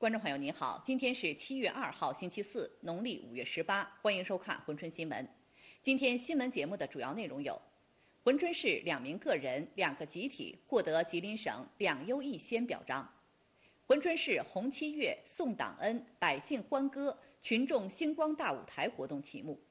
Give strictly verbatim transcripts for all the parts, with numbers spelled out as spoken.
观众朋友您好，今天是七月二号，星期四，农历五月十八，欢迎收看珲春新闻。今天新闻节目的主要内容有：珲春市两名个人、两个集体获得吉林省两优一先表彰；珲春市红七月、送党恩、百姓欢歌、群众星光大舞台活动启幕。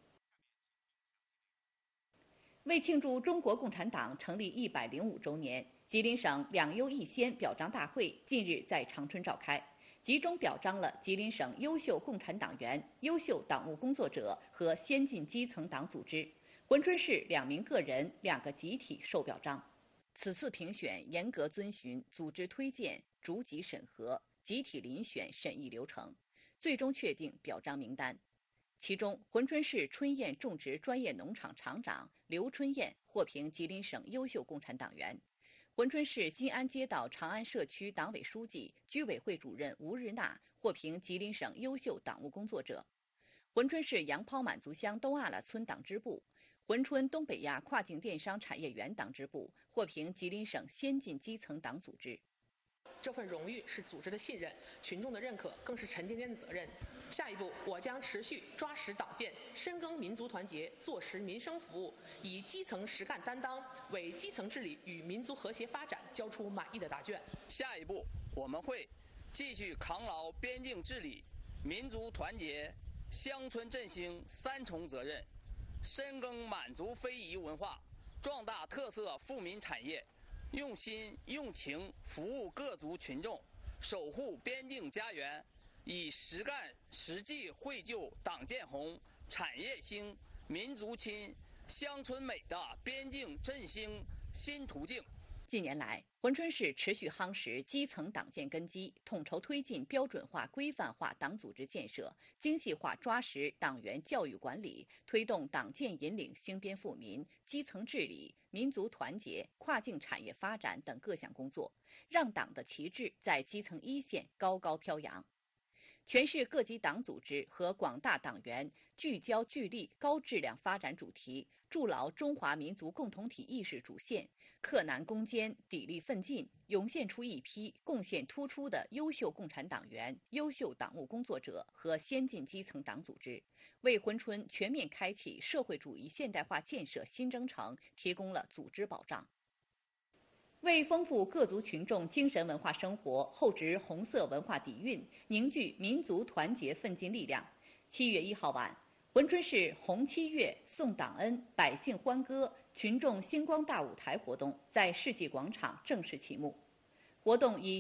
为庆祝中国共产党成立一百零五周年，吉林省两优一先表彰大会近日在长春召开。集中表彰了吉林省优秀共产党员、优秀党务工作者和先进基层党组织。珲春市两名个人、两个集体受表彰。此次评选严格遵循组织推荐、逐级审核、集体遴选审议流程，最终确定表彰名单。其中，珲春市春燕种植专业农场厂长刘春燕获评吉林省优秀共产党员。珲春市新安街道长安社区党委书记、居委会主任吴日娜获评吉林省优秀党务工作者。珲春市杨抛满族乡东阿拉村党支部、珲春东北亚跨境电商产业园党支部获评吉林省先进基层党组织。 这份荣誉是组织的信任，群众的认可更是沉甸甸的责任。下一步，我将持续抓实党建，深耕民族团结，做实民生服务，以基层实干担当，为基层治理与民族和谐发展交出满意的答卷。 下一步，我们会继续扛牢边境治理、民族团结、乡村振兴三重责任，深耕满族非遗文化，壮大特色富民产业，用心用情服务各族群众，守护边境家园，以实干实际绘就党建红、产业兴、民族亲、乡村美的边境振兴新途径。 近年来，珲春市持续夯实基层党建根基，统筹推进标准化、规范化党组织建设，精细化抓实党员教育管理，推动党建引领兴边富民、基层治理、民族团结、跨境产业发展等各项工作，让党的旗帜在基层一线高高飘扬。全市各级党组织和广大党员聚焦聚力高质量发展主题，筑牢中华民族共同体意识主线，克难攻坚，砥砺奋进，涌现出一批贡献突出的优秀共产党员、优秀党务工作者和先进基层党组织，为珲春全面开启社会主义现代化建设新征程提供了组织保障。为丰富各族群众精神文化生活，厚植红色文化底蕴，凝聚民族团结奋进力量，七月一号晚，珲春市红七月、送党恩、百姓欢歌、群众星光大舞台活动在世纪广场正式启幕。活动以